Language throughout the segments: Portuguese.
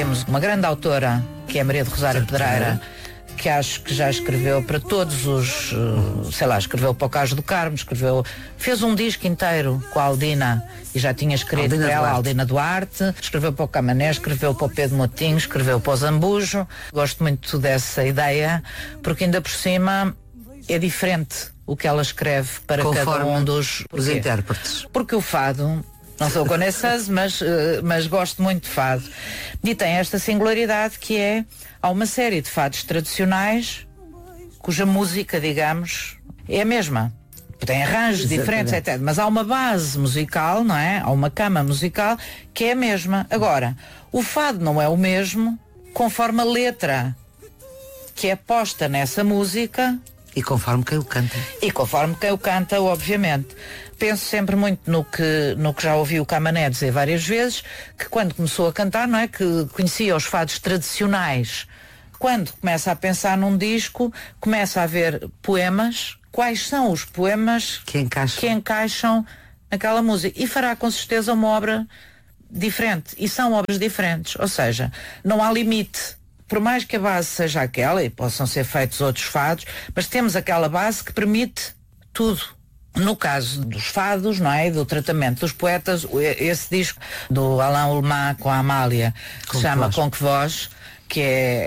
temos uma grande autora, que é Maria de Rosário Pedreira, que acho que já escreveu para todos os, escreveu para o Caso do Carmo, fez um disco inteiro com a Aldina, e já tinha escrito para ela, a Aldina Duarte, escreveu para o Camané, escreveu para o Pedro Motinho, escreveu para o Zambujo. Gosto muito dessa ideia, porque ainda por cima é diferente o que ela escreve para cada um dos intérpretes. Porque o fado, não sou conhecesse, mas gosto muito de fado. E tem esta singularidade que é, há uma série de fados tradicionais cuja música, digamos, é a mesma. Tem arranjos diferentes, etc. Mas há uma base musical, não é? Há uma cama musical que é a mesma. Agora, o fado não é o mesmo conforme a letra que é posta nessa música. E conforme quem o canta. E conforme quem o canta, obviamente. Penso sempre muito no que já ouvi o Camané dizer várias vezes, que quando começou a cantar, não é? Que conhecia os fados tradicionais. Quando começa a pensar num disco, começa a ver poemas. Quais são os poemas que encaixam naquela música? E fará com certeza uma obra diferente. E são obras diferentes. Ou seja, não há limite. Por mais que a base seja aquela, e possam ser feitos outros fados, mas temos aquela base que permite tudo. No caso dos fados, não é? Do tratamento dos poetas, esse disco do Alain Ullmann com a Amália, que se chama Com Que Voz, que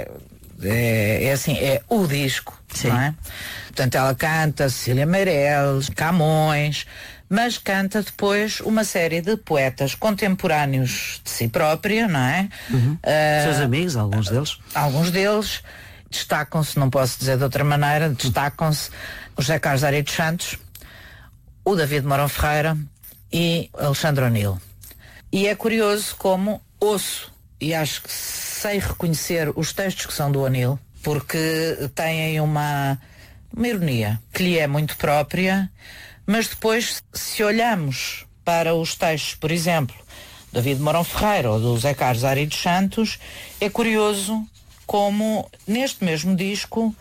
é o disco, sim, não é? Portanto, ela canta Cecília Meirelles, Camões, mas canta depois uma série de poetas contemporâneos de si própria, não é? Seus amigos, alguns deles? Alguns deles destacam-se, não posso dizer de outra maneira, destacam-se o José Carlos Ari dos Santos, o David Mourão Ferreira e Alexandre O'Neill. E é curioso como ouço, e acho que sei reconhecer os textos que são do O'Neill, porque têm uma ironia que lhe é muito própria, mas depois, se olhamos para os textos, por exemplo, do David Mourão Ferreira ou do José Carlos Ari dos Santos, é curioso como neste mesmo disco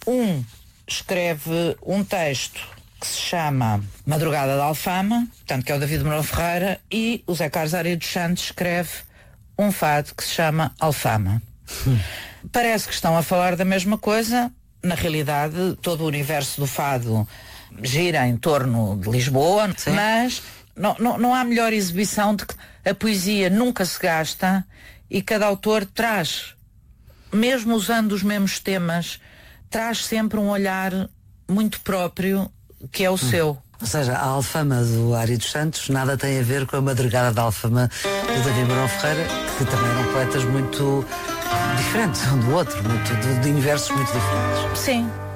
escreve um texto que se chama Madrugada da Alfama, portanto que é o David Mourão Ferreira, e o José Carlos Ari dos Santos escreve um fado que se chama Alfama. Parece que estão a falar da mesma coisa. Na realidade, todo o universo do fado gira em torno de Lisboa, sim, mas não há melhor exibição de que a poesia nunca se gasta e cada autor traz, mesmo usando os mesmos temas, traz sempre um olhar muito próprio que é o seu. Ou seja, a Alfama do Ari dos Santos nada tem a ver com a Madrugada da Alfama do David Mourão Ferreira, que também eram poetas muito diferentes um do outro, de universos muito diferentes. Sim.